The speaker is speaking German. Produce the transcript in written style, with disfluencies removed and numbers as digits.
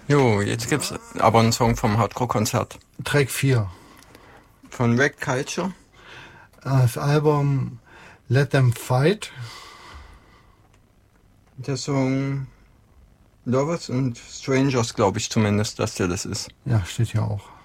Jo, jetzt gibt's aber einen Song vom Hardcore-Konzert. Track 4. Von Wrecked Culture. Das Album Let Them Fight. Der Song Lovers and Strangers, glaube ich zumindest, dass der das ist. Ja, steht hier auch.